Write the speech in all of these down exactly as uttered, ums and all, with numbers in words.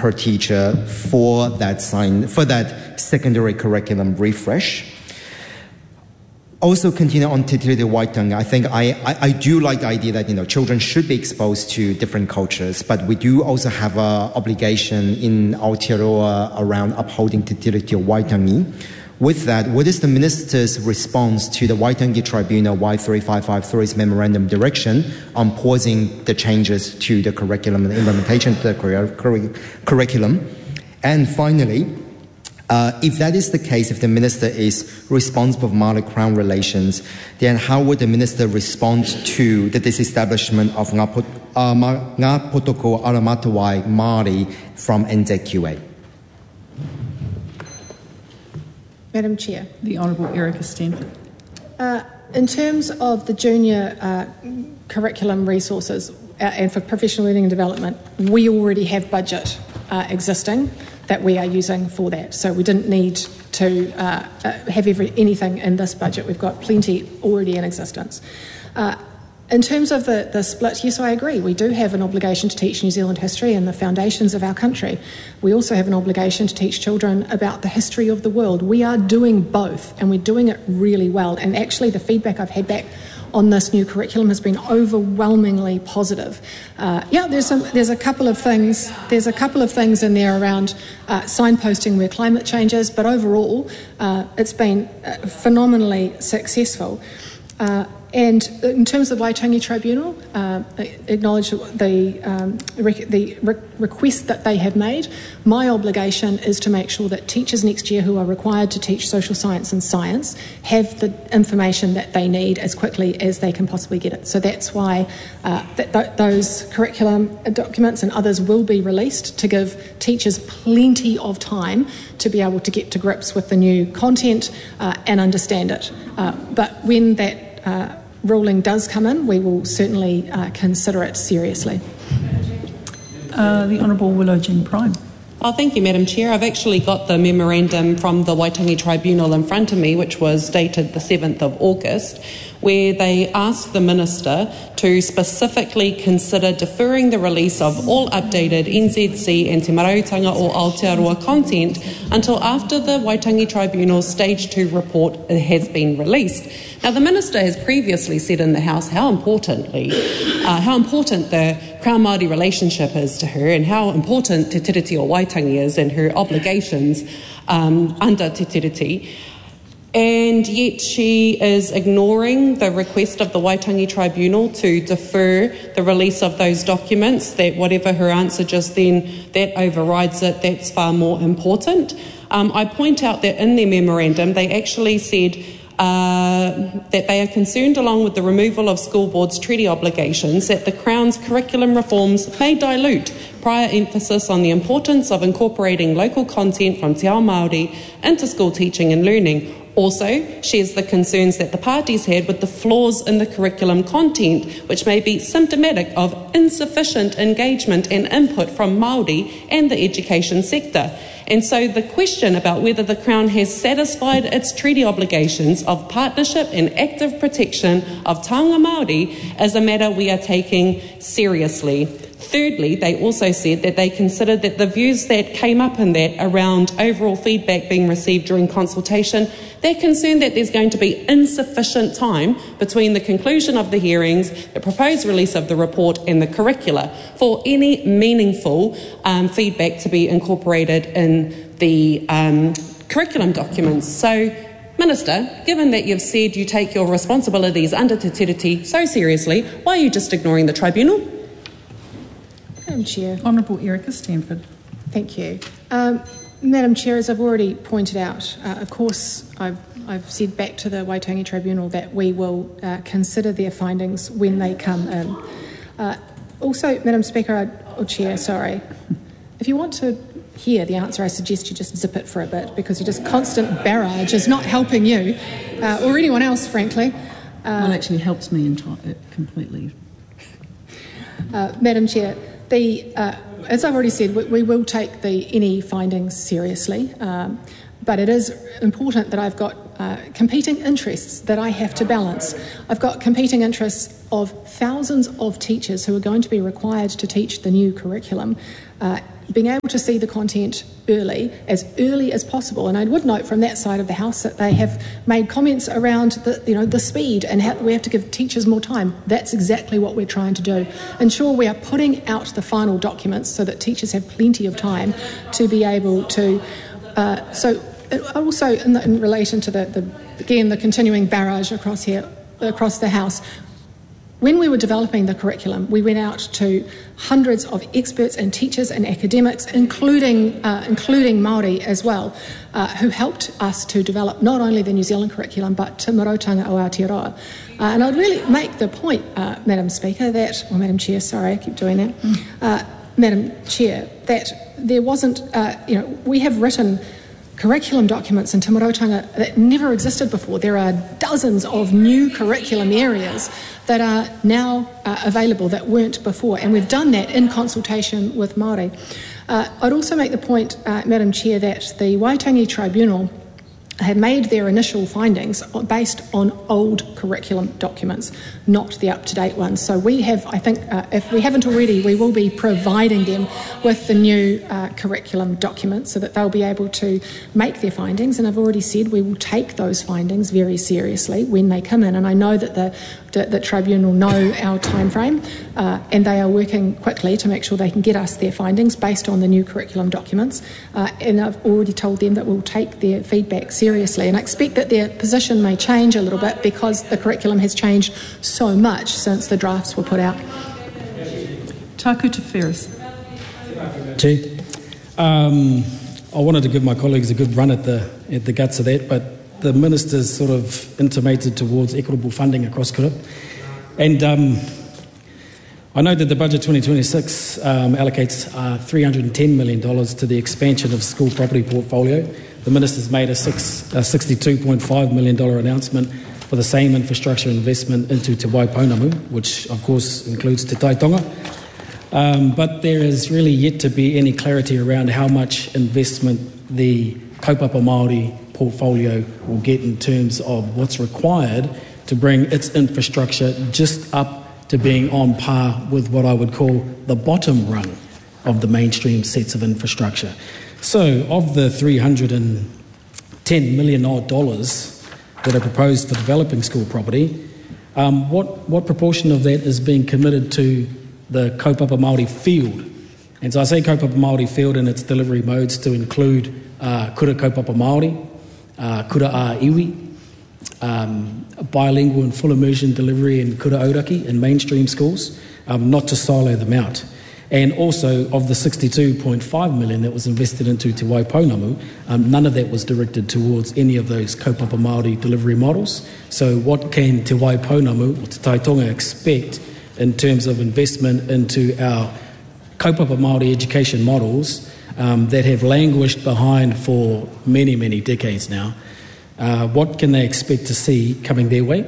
per teacher for that sign, for that secondary curriculum refresh. Also continue on Te Tiriti Waitangi. I think I, I, I do like the idea that, you know, children should be exposed to different cultures, but we do also have an obligation in Aotearoa around upholding Te Tiriti Waitangi. With that, what is the Minister's response to the Waitangi Tribunal Y three five five three's memorandum direction on pausing the changes to the curriculum and implementation of the curri- curriculum? And finally, Uh, if that is the case, if the Minister is responsible for Māori Crown relations, then how would the Minister respond to the disestablishment of Ngā, Pot- uh, Ngā Potoko Aramatawai Māori from N Z Q A? Madam Chair. The Honourable Erica Stanford. Uh, in terms of the junior uh, curriculum resources uh, and for professional learning and development, we already have budget uh, existing that we are using for that. So we didn't need to uh, uh, have every, anything in this budget. We've got plenty already in existence. Uh, in terms of the, the split, yes, I agree. We do have an obligation to teach New Zealand history and the foundations of our country. We also have an obligation to teach children about the history of the world. We are doing both, and we're doing it really well. And actually the feedback I've had back on this new curriculum has been overwhelmingly positive. Uh, yeah, there's some, there's a couple of things. There's a couple of things in there around uh, signposting where climate change is, but overall, uh, it's been uh, phenomenally successful. Uh, and in terms of Waitangi Tribunal, uh, acknowledge the um, rec- the re- request that they have made. My obligation is to make sure that teachers next year who are required to teach social science and science have the information that they need as quickly as they can possibly get it. So that's why uh, th- th- those curriculum documents and others will be released to give teachers plenty of time to be able to get to grips with the new content uh, and understand it. Uh, but when that uh, ruling does come in, we will certainly uh, consider it seriously. Uh, the Honourable Willow Jean Prime. Oh, thank you, Madam Chair. I've actually got the memorandum from the Waitangi Tribunal in front of me, which was dated the seventh of August, where they asked the Minister to specifically consider deferring the release of all updated N Z C and Te Marautanga or Aotearoa content until after the Waitangi Tribunal's Stage two report has been released. Now, the Minister has previously said in the House how importantly, uh, how important the Crown Māori relationship is to her and how important Te Tiriti o Waitangi is and her obligations um, under Te Tiriti. And yet she is ignoring the request of the Waitangi Tribunal to defer the release of those documents, that whatever her answer just then, that overrides it, that's far more important. Um, I point out that in their memorandum they actually said Uh, that they are concerned, along with the removal of school boards' treaty obligations, that the Crown's curriculum reforms may dilute prior emphasis on the importance of incorporating local content from Te Ao Māori into school teaching and learning. Also shares the concerns that the parties had with the flaws in the curriculum content, which may be symptomatic of insufficient engagement and input from Māori and the education sector. And so the question about whether the Crown has satisfied its treaty obligations of partnership and active protection of taonga Māori is a matter we are taking seriously. Thirdly, they also said that they considered that the views that came up in that around overall feedback being received during consultation, they're concerned that there's going to be insufficient time between the conclusion of the hearings, the proposed release of the report and the curricula for any meaningful um, feedback to be incorporated in the um, curriculum documents. So, Minister, given that you've said you take your responsibilities under Te Tiriti so seriously, why are you just ignoring the tribunal? Madam Chair. Honourable Erica Stanford. Thank you. Um, Madam Chair, as I've already pointed out, uh, of course I've, I've said back to the Waitangi Tribunal that we will uh, consider their findings when they come in. Uh, also, Madam Speaker, I, or Chair, sorry, if you want to hear the answer, I suggest you just zip it for a bit, because your just constant barrage is not helping you uh, or anyone else, frankly. Uh, well, it actually helps me enti- completely. Uh, Madam Chair, The, uh, as I've already said, we, we will take the any findings seriously, um, but it is important that I've got uh, competing interests that I have to balance. I've got competing interests of thousands of teachers who are going to be required to teach the new curriculum, uh, being able to see the content early, as early as possible. And I would note from that side of the house that they have made comments around the, you know, the speed and how we have to give teachers more time. That's exactly what we're trying to do. Ensure we are putting out the final documents so that teachers have plenty of time to be able to. Uh, so also in, the, in relation to the, the again the continuing barrage across here across the house. When we were developing the curriculum, we went out to hundreds of experts and teachers and academics, including uh, including Māori as well, uh, who helped us to develop not only the New Zealand curriculum but Te Marautanga o Aotearoa. Uh, and I'd really make the point, uh, Madam Speaker, that, or Madam Chair, sorry, I keep doing that, uh, Madam Chair, that there wasn't, uh, you know, we have written curriculum documents in Te Marautanga that never existed before. There are dozens of new curriculum areas that are now uh, available that weren't before, and we've done that in consultation with Māori. Uh, I'd also make the point, uh, Madam Chair, that the Waitangi Tribunal had made their initial findings based on old curriculum documents, not the up-to-date ones. So we have, I think, uh, if we haven't already, we will be providing them with the new uh, curriculum documents so that they'll be able to make their findings. And I've already said we will take those findings very seriously when they come in. And I know that the, the, the Tribunal know our time frame, uh, and they are working quickly to make sure they can get us their findings based on the new curriculum documents. Uh, and I've already told them that we'll take their feedback seriously. Seriously, and I expect that their position may change a little bit because the curriculum has changed so much since the drafts were put out. Taku Te Whereas. Chair, um, I wanted to give my colleagues a good run at the at the guts of that, but the minister's sort of intimated towards equitable funding across kura. And um, I know that the budget twenty twenty-six um, allocates uh, three hundred ten million dollars to the expansion of school property portfolio. The minister's made a, six, a sixty-two point five million dollars announcement for the same infrastructure investment into Te Waipounamu, which of course includes Te Taitonga. Um, but there is really yet to be any clarity around how much investment the Kaupapa Māori portfolio will get in terms of what's required to bring its infrastructure just up to being on par with what I would call the bottom rung of the mainstream sets of infrastructure. So, of the three hundred ten million odd dollars that are proposed for developing school property, um, what, what proportion of that is being committed to the Kaupapa Māori field? And so I say Kaupapa Māori field in its delivery modes to include uh, Kura Kaupapa Māori, uh, Kura A Iwi, um, bilingual and full immersion delivery in Kura Auraki in mainstream schools, um, not to silo them out. And also, of the sixty-two point five million dollars that was invested into Te Waipounamu, um, none of that was directed towards any of those Kaupapa Māori delivery models. So what can Te Waipounamu or Te Taitonga expect in terms of investment into our Kaupapa Māori education models um, that have languished behind for many, many decades now? Uh, what can they expect to see coming their way?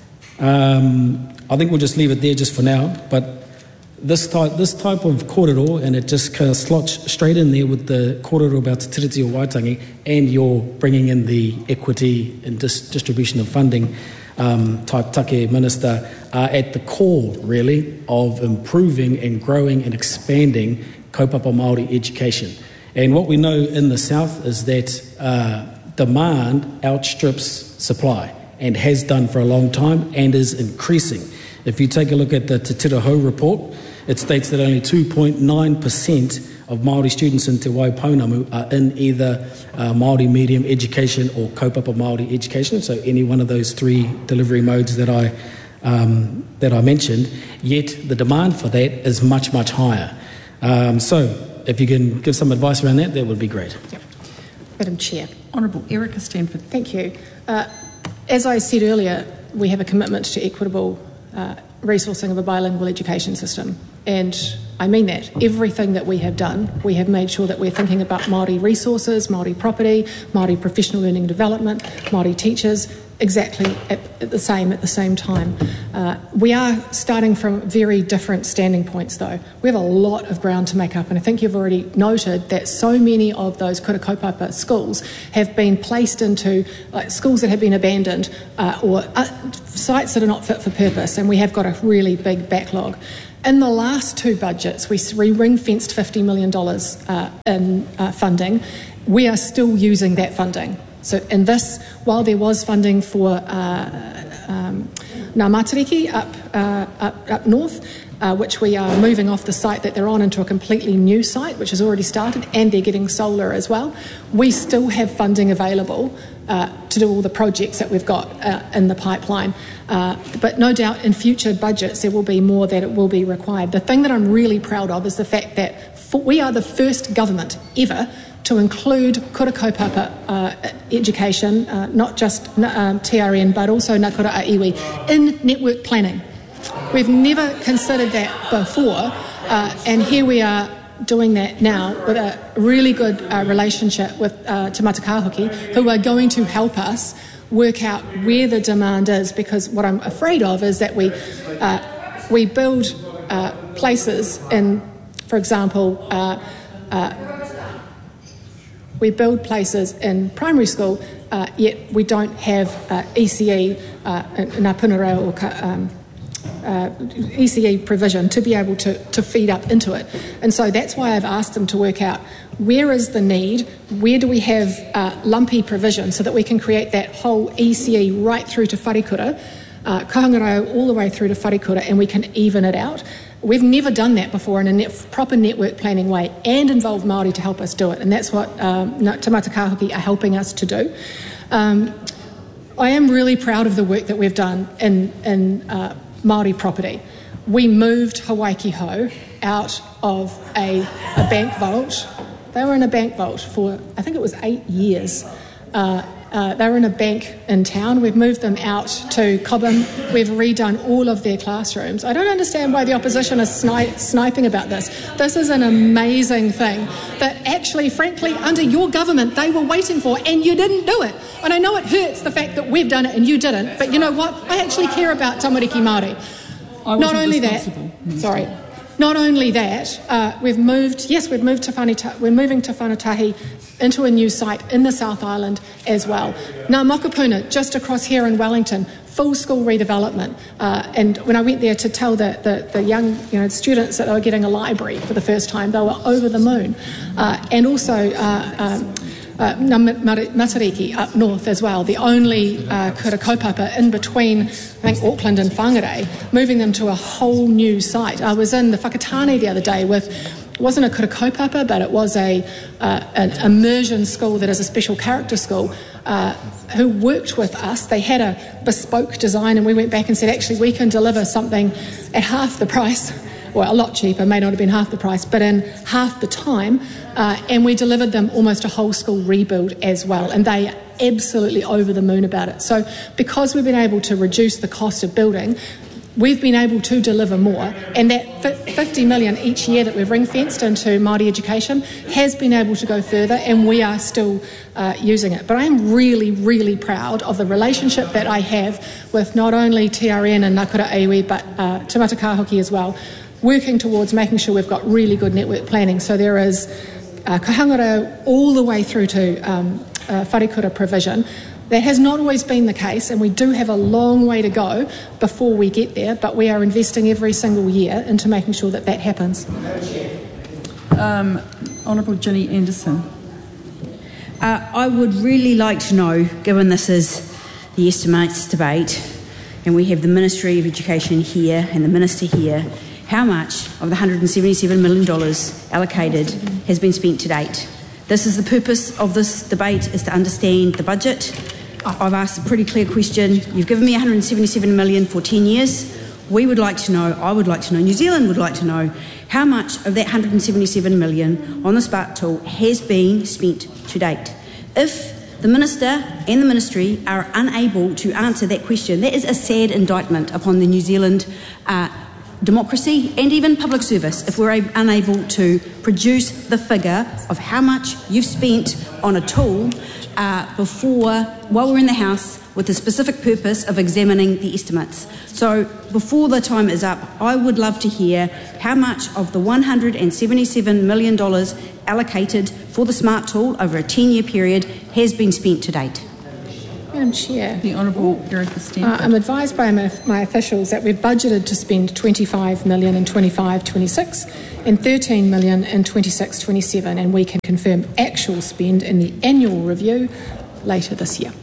Um, I think we'll just leave it there just for now, but This type, this type of kōrero, and it just kind of slots straight in there with the kōrero about Te Tiriti o Waitangi, and you're bringing in the equity and dis- distribution of funding um, type take minister, are at the core, really, of improving and growing and expanding kaupapa Māori education. And what we know in the South is that uh, demand outstrips supply, and has done for a long time, and is increasing. If you take a look at the Te Tiraho report, it states that only two point nine percent of Māori students in Te Waipounamu are in either uh, Māori medium education or kaupapa Māori education, so any one of those three delivery modes that I um, that I mentioned, yet the demand for that is much, much higher. Um, so if you can give some advice around that, that would be great. Yep. Madam Chair. Honourable Erica Stanford. Thank you. Uh, as I said earlier, we have a commitment to equitable uh, resourcing of a bilingual education system. And I mean that. Everything that we have done, we have made sure that we're thinking about Māori resources, Māori property, Māori professional learning and development, Māori teachers, exactly at, at the same at the same time. Uh, we are starting from very different standing points, though. We have a lot of ground to make up, and I think you've already noted that so many of those kura kaupapa schools have been placed into like, schools that have been abandoned uh, or uh, sites that are not fit for purpose, and we have got a really big backlog. In the last two budgets, we ring-fenced fifty million dollars uh, in uh, funding. We are still using that funding. So in this, while there was funding for uh, um, Ngā Matariki up, uh, up, up north, uh, which we are moving off the site that they're on into a completely new site, which has already started, and they're getting solar as well, we still have funding available uh, to do all the projects that we've got uh, in the pipeline. Uh, but no doubt in future budgets there will be more that it will be required. The thing that I'm really proud of is the fact that for, we are the first government ever to include kura kaupapa uh, education, uh, not just um, T R N but also Ngā Kura a iwi, in network planning. We've never considered that before, uh, and here we are doing that now with a really good uh, relationship with uh, Te Mata Kahoki, who are going to help us work out where the demand is, because what I'm afraid of is that we uh, we build uh, places in, for example, uh, uh, we build places in primary school, uh, yet we don't have uh, E C E, uh, Ngā Punarau or um, uh, E C E provision to be able to, to feed up into it. And so that's why I've asked them to work out where is the need, where do we have uh, lumpy provision so that we can create that whole E C E right through to wharekura, uh, Kahangarau all the way through to wharekura, and we can even it out. We've never done that before in a net, proper network planning way, and involve Māori to help us do it, and that's what um, Te Mata Kahoki are helping us to do. Um, I am really proud of the work that we've done in, in uh, Māori property. We moved Hawaii Ho out of a, a bank vault. They were in a bank vault for, I think it was eight years. Uh, Uh, they were in a bank in town. We've moved them out to Cobham. We've redone all of their classrooms. I don't understand why the opposition is sni- sniping about this. This is an amazing thing that actually, frankly, under your government, they were waiting for, and you didn't do it. And I know it hurts the fact that we've done it and you didn't, but you know what? I actually care about tamariki Māori. Not only that, sorry. Not only that, uh, we've moved, yes, we've moved to Whanita, we're moving to Whanatahi into a new site in the South Island as well. Ngā Mokopuna, just across here in Wellington, full school redevelopment. Uh, and when I went there to tell the, the, the young you know, students that they were getting a library for the first time, they were over the moon. Uh, and also uh, um, uh, Ngā Matariki up north as well, the only uh, kura kaupapa in between, I think, Auckland and Whangarei, moving them to a whole new site. I was in the Whakatane the other day with, it wasn't a kura kaupapa, but it was a uh, an immersion school that is a special character school, uh, who worked with us. They had a bespoke design, and we went back and said, actually, we can deliver something at half the price, well, a lot cheaper, may not have been half the price, but in half the time, uh, and we delivered them almost a whole school rebuild as well, and they are absolutely over the moon about it. So because we've been able to reduce the cost of building, we've been able to deliver more, and that fifty million each year that we've ring-fenced into Māori education has been able to go further, and we are still uh, using it. But I am really, really proud of the relationship that I have with not only T R N and Ngā Kura a iwi, but uh, Te Mata Kahoki as well, working towards making sure we've got really good network planning. So there is uh, Kahangarau all the way through to um, uh, wharekura provision. That has not always been the case, and we do have a long way to go before we get there, but we are investing every single year into making sure that that happens. Um, Honourable Ginny Anderson. Uh, I would really like to know, given this is the estimates debate, and we have the Ministry of Education here and the Minister here, how much of the one hundred seventy-seven million dollars allocated has been spent to date. This is the purpose of this debate, is to understand the budget. I've asked a pretty clear question. You've given me one hundred seventy-seven million dollars for ten years. We would like to know, I would like to know, New Zealand would like to know, how much of that one hundred seventy-seven million dollars on the Spark tool has been spent to date. If the Minister and the Ministry are unable to answer that question, that is a sad indictment upon the New Zealand uh, democracy and even public service, if we're unable to produce the figure of how much you've spent on a tool uh, before, while we're in the House, with the specific purpose of examining the estimates. So before the time is up, I would love to hear how much of the one hundred seventy-seven million dollars allocated for the SMART tool over a ten-year period has been spent to date. Madam Chair, The Honourable Erica uh, Stanford. I'm advised by my, my officials that we've budgeted to spend twenty-five million dollars in twenty-five twenty-six and thirteen million dollars in twenty-six twenty-seven, and we can confirm actual spend in the annual review later this year.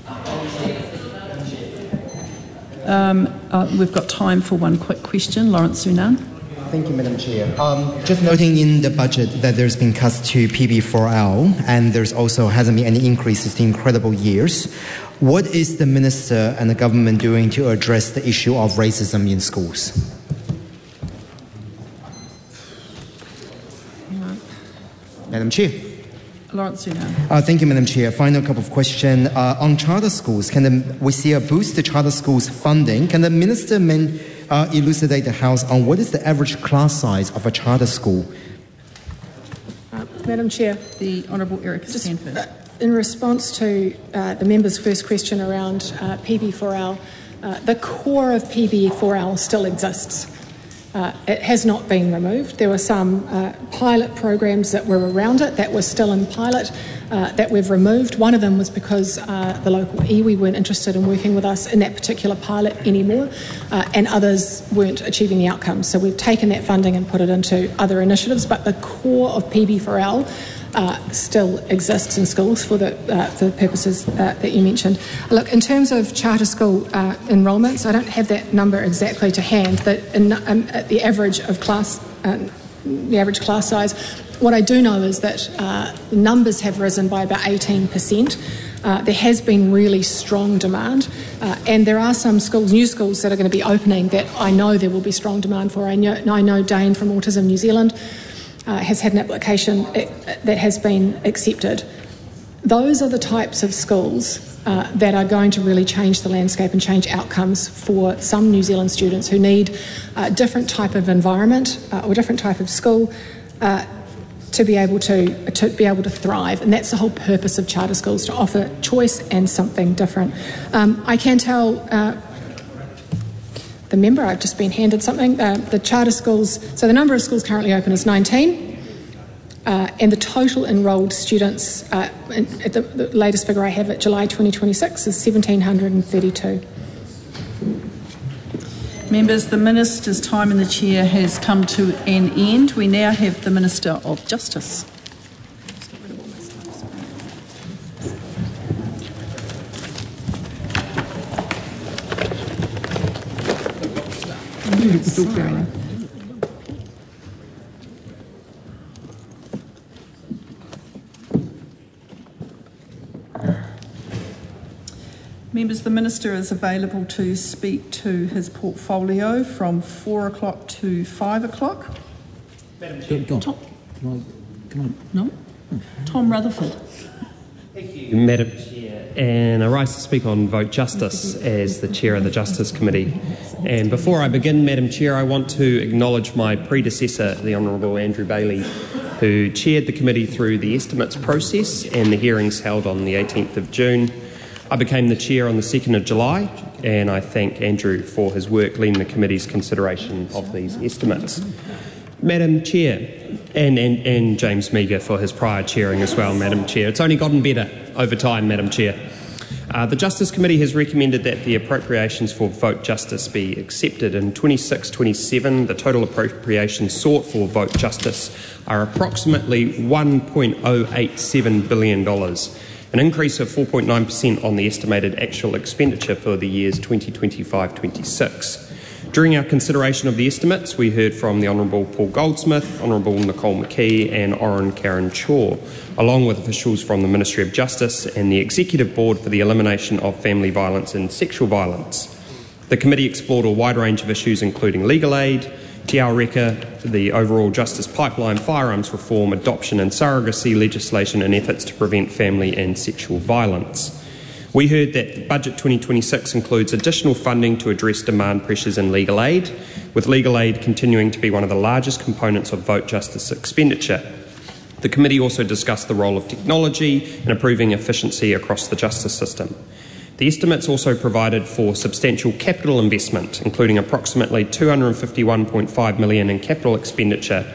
Um, uh, we've got time for one quick question. Lawrence Sunan. Thank you, Madam Chair. Um, just noting in the budget that there's been cuts to P B four L, and there's also hasn't been any increases to incredible years. What is the Minister and the government doing to address the issue of racism in schools? Madam Chair. Lawrence Sunan. Uh, thank you, Madam Chair. Final couple of questions. Uh, on charter schools, can the, we see a boost to charter schools funding? Can the Minister men, uh, elucidate the House on what is the average class size of a charter school? Uh, Madam Chair, The Honourable Erica Stanford. uh, in response to uh, the member's first question around uh, P B four L, uh, the core of P B four L still exists. Uh, it has not been removed. There were some uh, pilot programs that were around it that were still in pilot uh, that we've removed. One of them was because uh, the local iwi weren't interested in working with us in that particular pilot anymore, uh, and others weren't achieving the outcomes. So we've taken that funding and put it into other initiatives, but the core of P B four L Uh, still exists in schools for the uh, for the purposes uh, that you mentioned. Look, in terms of charter school uh, enrolments, I don't have that number exactly to hand. That in, um, at the average of class, um, the average class size. What I do know is that uh, numbers have risen by about eighteen percent. Uh, there has been really strong demand, uh, and there are some schools, new schools, that are going to be opening that I know there will be strong demand for. I know, I know Dane from Autism New Zealand Uh, has had an application that has been accepted. Those are the types of schools uh, that are going to really change the landscape and change outcomes for some New Zealand students who need a different type of environment uh, or different type of school uh, to be able to to be able to thrive. And that's the whole purpose of charter schools, to offer choice and something different. Um, I can tell uh, the member, I've just been handed something. Uh, the charter schools, so the number of schools currently open is nineteen, uh, and the total enrolled students, uh, in, at the, the latest figure I have at July twenty twenty-six, is one thousand seven hundred thirty-two. Members, the Minister's time in the chair has come to an end. We now have the Minister of Justice. Sorry. Members, the Minister is available to speak to his portfolio from four o'clock to five o'clock. Madam Chair. Go on. Tom, Can I, can I? no? Tom Rutherford. Thank you, Madam Chair. And I rise to speak on Vote Justice as the Chair of the Justice Committee. And before I begin, Madam Chair, I want to acknowledge my predecessor, the Honourable Andrew Bailey, who chaired the committee through the estimates process and the hearings held on the eighteenth of June. I became the Chair on the second of July, and I thank Andrew for his work leading the committee's consideration of these estimates. Madam Chair, and, and, and James Meagher for his prior chairing as well, Madam Chair. It's only gotten better over time, Madam Chair. Uh, the Justice Committee has recommended that the appropriations for Vote Justice be accepted. In twenty-six twenty-seven, the total appropriations sought for Vote Justice are approximately one point oh eight seven billion dollars, an increase of four point nine percent on the estimated actual expenditure for the years twenty twenty-five twenty-six. During our consideration of the estimates, we heard from the Honourable Paul Goldsmith, Honourable Nicole McKee and Oren Karen Chaw, along with officials from the Ministry of Justice and the Executive Board for the Elimination of Family Violence and Sexual Violence. The committee explored a wide range of issues including legal aid, Te Ao Reka, the overall justice pipeline, firearms reform, adoption and surrogacy legislation and efforts to prevent family and sexual violence. We heard that Budget twenty twenty-six includes additional funding to address demand pressures in legal aid, with legal aid continuing to be one of the largest components of Vote Justice expenditure. The committee also discussed the role of technology in improving efficiency across the justice system. The estimates also provided for substantial capital investment, including approximately two hundred fifty-one point five million dollars in capital expenditure,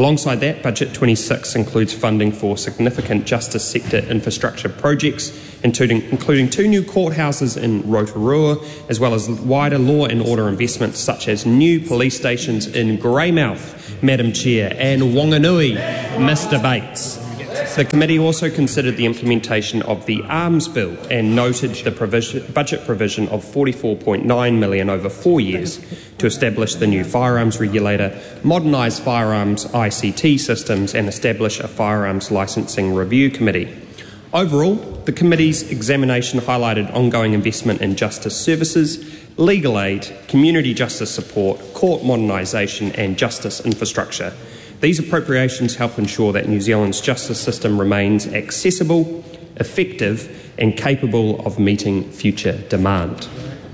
Alongside that, Budget twenty-six includes funding for significant justice sector infrastructure projects, including, including two new courthouses in Rotorua, as well as wider law and order investments such as new police stations in Greymouth, Madam Chair, and Wanganui, Mister Bates. The committee also considered the implementation of the Arms Bill and noted the provision, budget provision of forty-four point nine million dollars over four years to establish the new firearms regulator, modernise firearms I C T systems and establish a firearms licensing review committee. Overall, the committee's examination highlighted ongoing investment in justice services, legal aid, community justice support, court modernisation and justice infrastructure. These appropriations help ensure that New Zealand's justice system remains accessible, effective and capable of meeting future demand.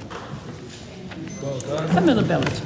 Camilla Ballard.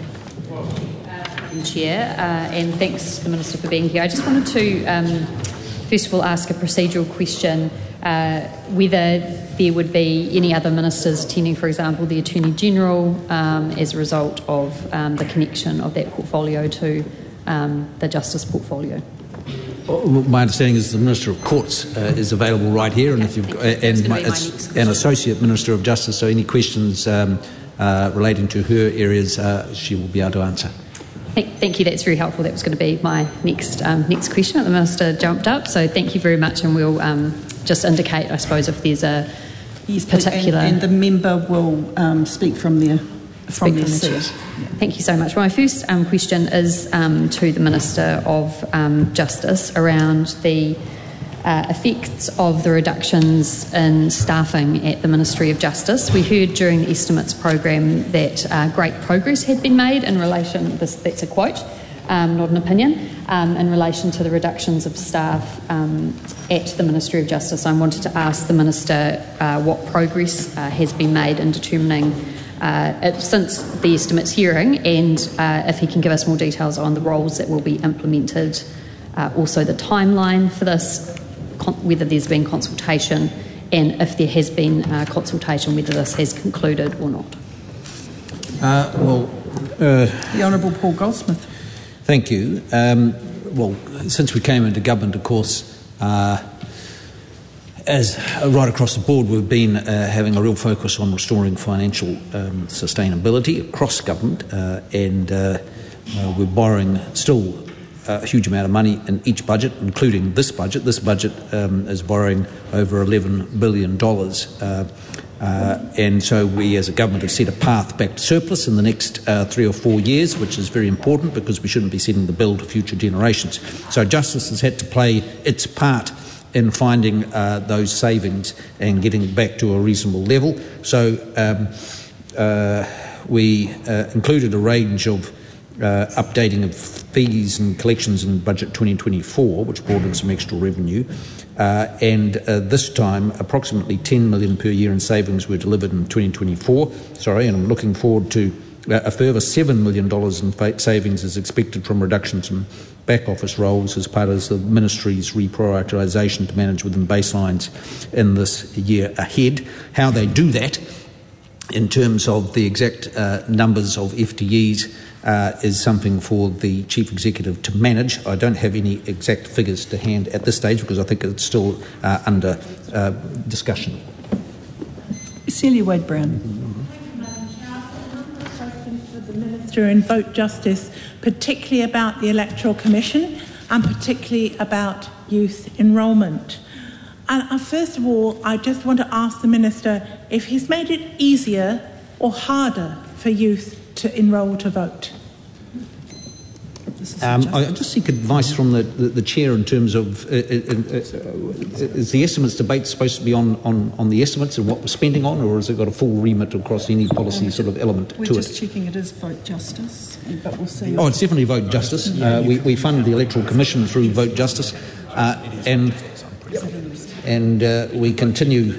Chair, uh, and thanks to the Minister for being here. I just wanted to um, first of all ask a procedural question, uh, whether there would be any other ministers attending, for example, the Attorney General, um, as a result of um, the connection of that portfolio to um, the Justice portfolio. Well, my understanding is the Minister of Courts uh, is available right here, and if you've uh, and my, it's an Associate Minister of Justice. So any questions um, uh, relating to her areas, uh, she will be able to answer. Thank, thank you. That's very helpful. That was going to be my next um, next question. The Minister jumped up, so thank you very much, and we'll um, just indicate, I suppose, if there's a yes, particular. And, and the member will um, speak from their from their seat. Yeah. Thank you so much. My first um, question is um, to the Minister of um, Justice around the uh, effects of the reductions in staffing at the Ministry of Justice. We heard during the estimates program that uh, great progress had been made in relation, this, that's a quote, um, not an opinion, um, in relation to the reductions of staff um, at the Ministry of Justice. I wanted to ask the Minister uh, what progress uh, has been made in determining Uh, since the estimates hearing, and uh, if he can give us more details on the roles that will be implemented, uh, also the timeline for this, con- whether there's been consultation, and if there has been uh, consultation, whether this has concluded or not. Uh, well, uh, the Honourable Paul Goldsmith. Thank you. Um, well, since we came into government, of course, uh, As uh, right across the board, we've been uh, having a real focus on restoring financial um, sustainability across government, uh, and uh, uh, we're borrowing still a huge amount of money in each budget, including this budget. This budget um, is borrowing over eleven billion dollars, uh, uh, and so we as a government have set a path back to surplus in the next uh, three or four years, which is very important because we shouldn't be sending the bill to future generations. So Justice has had to play its part in finding uh, those savings and getting back to a reasonable level. So um, uh, we uh, included a range of uh, updating of fees and collections in budget twenty twenty-four, which brought in some extra revenue. Uh, and uh, this time, approximately ten million dollars per year in savings were delivered in twenty twenty-four. Sorry, and I'm looking forward to uh, a further seven million dollars in savings is expected from reductions in back office roles as part of the Ministry's reprioritisation to manage within baselines in this year ahead. How they do that in terms of the exact uh, numbers of F T Es uh, is something for the Chief Executive to manage. I don't have any exact figures to hand at this stage because I think it's still uh, under uh, discussion. Celia Wade-Brown. And Vote Justice, particularly about the Electoral Commission and particularly about youth enrolment. And uh, first of all, I just want to ask the Minister if he's made it easier or harder for youth to enrol to vote. Um, I just seek advice from the, the, the Chair in terms of uh, uh, uh, is the estimates debate supposed to be on, on, on the estimates and what we're spending on, or has it got a full remit across any policy sort of element We're to it? We're just checking it is Vote Justice, but we'll see. Oh, it's definitely Vote Justice. Uh, we, we fund the Electoral Commission through Vote Justice, uh, and and uh, we continue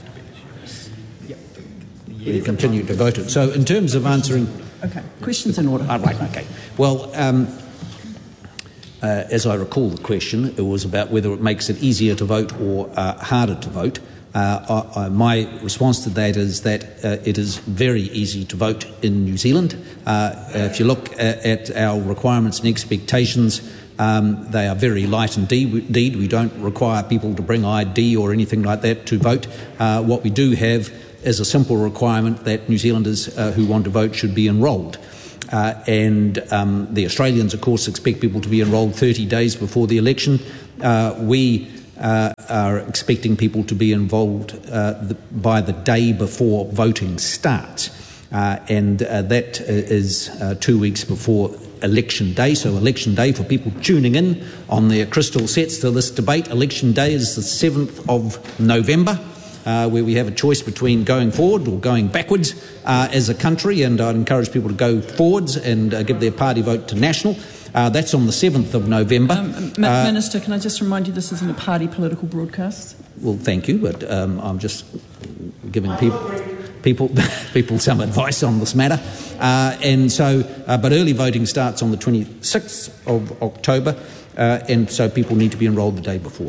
we continue to vote it. So in terms of answering... Okay, questions in order. Oh, right, okay. Well, um, Uh, as I recall the question, it was about whether it makes it easier to vote or uh, harder to vote. Uh, I, I, my response to that is that uh, it is very easy to vote in New Zealand. Uh, if you look at, at our requirements and expectations, Um, they are very light indeed. We don't require people to bring I D or anything like that to vote. Uh, what we do have is a simple requirement that New Zealanders uh, who want to vote should be enrolled. Uh, and um, the Australians, of course, expect people to be enrolled thirty days before the election. Uh, we uh, are expecting people to be involved uh, the, by the day before voting starts. Uh, and uh, that is uh, two weeks before Election Day. So Election Day, for people tuning in on their crystal sets to this debate, Election Day is the seventh of November. Uh, where we have a choice between going forward or going backwards uh, as a country, and I'd encourage people to go forwards and uh, give their party vote to National. Uh, that's on the seventh of November. Um, uh, Minister, can I just remind you this isn't a party political broadcast? Well, thank you, but um, I'm just giving people people people some advice on this matter. Uh, and so, uh, but early voting starts on the twenty-sixth of October, uh, and so people need to be enrolled the day before.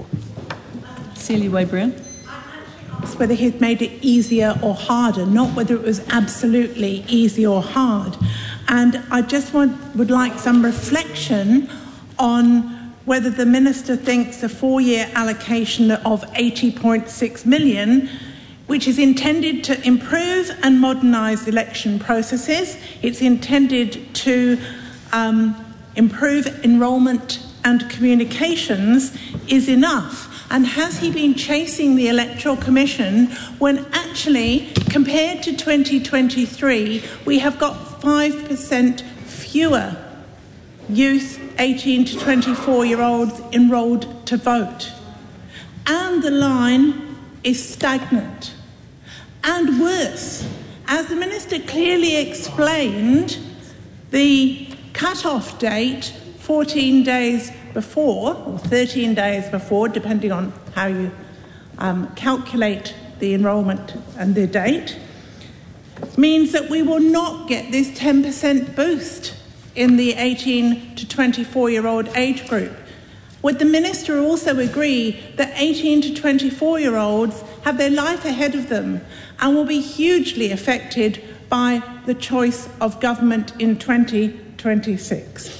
Celia Way-Brown. Whether he'd made it easier or harder, not whether it was absolutely easy or hard. And I just want, would like some reflection on whether the Minister thinks a four-year allocation of eighty point six million, which is intended to improve and modernise election processes, it's intended to um, improve enrolment and communications, is enough. And has he been chasing the Electoral Commission when actually, compared to twenty twenty-three, we have got five percent fewer youth eighteen to twenty-four-year-olds enrolled to vote? And the line is stagnant. And worse, as the Minister clearly explained, the cut-off date, fourteen days before, or thirteen days before, depending on how you um, calculate the enrolment and the date, means that we will not get this ten percent boost in the eighteen to twenty-four-year-old age group. Would the Minister also agree that eighteen to twenty-four-year-olds have their life ahead of them and will be hugely affected by the choice of government in twenty twenty-six?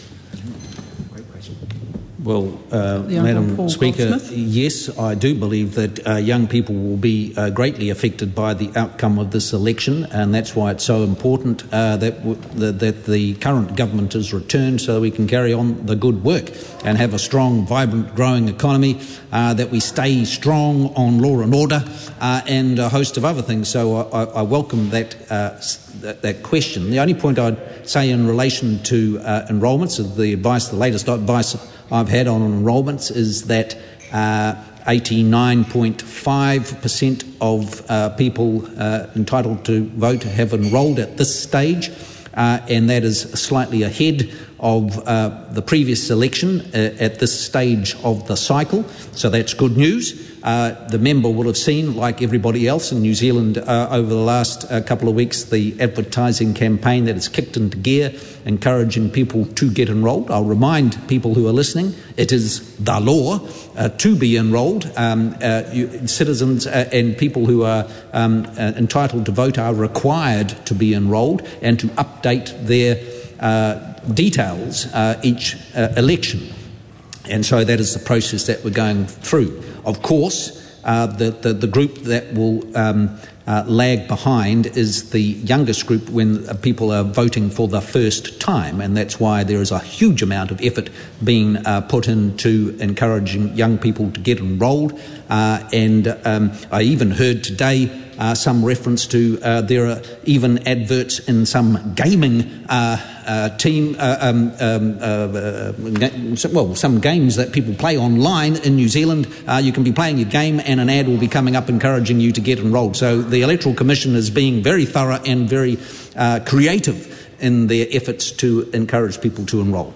Well, uh, Madam Speaker, yes, I do believe that uh, young people will be uh, greatly affected by the outcome of this election, and that's why it's so important uh, that, w- the, that the current government is returned so we can carry on the good work and have a strong, vibrant, growing economy, uh, that we stay strong on law and order uh, and a host of other things. So I, I welcome that, uh, that, that question. The only point I'd say in relation to uh, enrolments, of the advice, the latest advice I've had on enrolments, is that uh, eighty-nine point five percent of uh, people uh, entitled to vote have enrolled at this stage, uh, and that is slightly ahead of uh, the previous election uh, at this stage of the cycle. So that's good news. Uh, the member will have seen, like everybody else in New Zealand uh, over the last uh, couple of weeks, the advertising campaign that has kicked into gear, encouraging people to get enrolled. I'll remind people who are listening, it is the law uh, to be enrolled. Um, uh, you, citizens uh, and people who are um, uh, entitled to vote are required to be enrolled and to update their uh, details uh, each uh, election. And so that is the process that we're going through. Of course, uh, the, the, the group that will um, uh, lag behind is the youngest group when people are voting for the first time, and that's why there is a huge amount of effort being uh, put into encouraging young people to get enrolled. Uh, and um, I even heard today Uh, some reference to uh, there are even adverts in some gaming uh, uh, team, uh, um, um, uh, uh, well, some games that people play online in New Zealand. Uh, you can be playing your game and an ad will be coming up encouraging you to get enrolled. So the Electoral Commission is being very thorough and very uh, creative in their efforts to encourage people to enrol.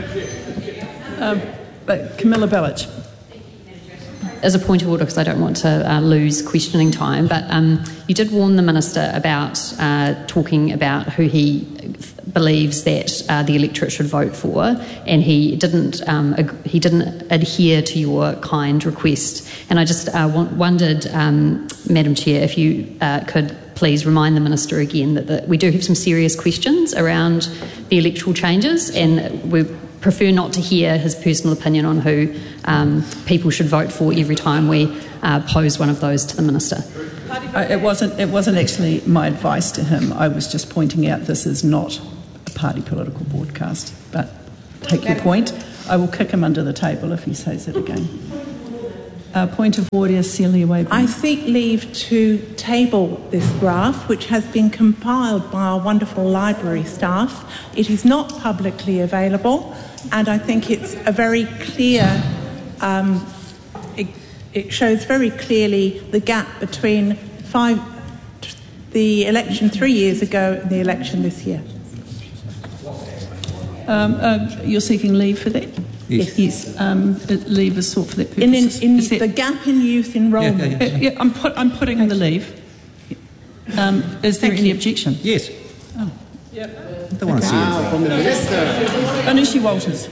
Um, but Camilla Bellich. As a point of order, because I don't want to uh, lose questioning time, but um, you did warn the Minister about uh, talking about who he believes that uh, the electorate should vote for, and he didn't um, ag- he didn't adhere to your kind request. And I just uh, w- wondered, um, Madam Chair, if you uh, could please remind the Minister again that the, we do have some serious questions around the electoral changes, and we're prefer not to hear his personal opinion on who um, people should vote for every time we uh, pose one of those to the Minister. Uh, it wasn't. It wasn't actually my advice to him. I was just pointing out this is not a party political broadcast. But take your point. I will kick him under the table if he says it again. Uh, point of order, Celia Wayburn. I seek leave to table this graph, which has been compiled by our wonderful library staff. It is not publicly available, and I think it's a very clear, um, it, it shows very clearly the gap between five, the election three years ago and the election this year. Um, uh, you're seeking leave for that? Yes. Yes. Um, leave is sought for that purpose. In, in, in that, the gap in youth enrolment. Yeah, yeah, yeah. yeah I'm, put, I'm putting in the leave. Um, is there Thank any you. objection? Yes. Oh. Yep. I don't want to see it. From the Minister. Anushi Walters.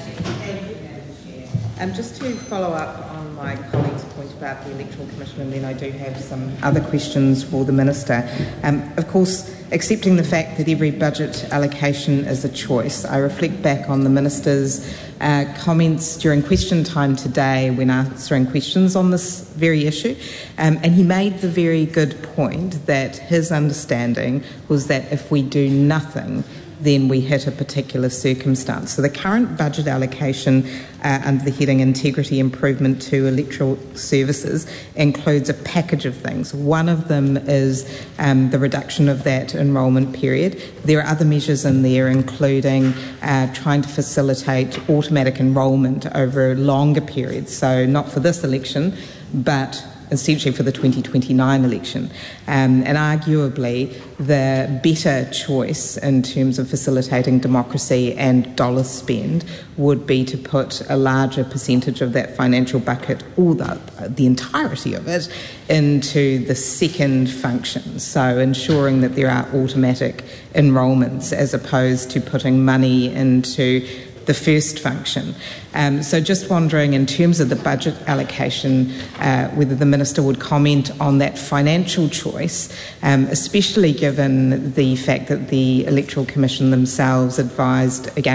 Um, just to follow up on my colleague's point about the Electoral Commission, and then I do have some other questions for the Minister. Um, of course, accepting the fact that every budget allocation is a choice, I reflect back on the Minister's uh, comments during question time today when answering questions on this very issue, um, and he made the very good point that his understanding was that if we do nothing, then we hit a particular circumstance. So the current budget allocation uh, under the heading Integrity Improvement to Electoral Services includes a package of things. One of them is um, the reduction of that enrolment period. There are other measures in there, including uh, trying to facilitate automatic enrolment over longer periods, so not for this election, but essentially for the twenty twenty-nine election. Um, and arguably the better choice in terms of facilitating democracy and dollar spend would be to put a larger percentage of that financial bucket, or the, the entirety of it, into the second function. So ensuring that there are automatic enrolments as opposed to putting money into the first function. Um, so just wondering, in terms of the budget allocation, uh, whether the Minister would comment on that financial choice, um, especially given the fact that the Electoral Commission themselves advised against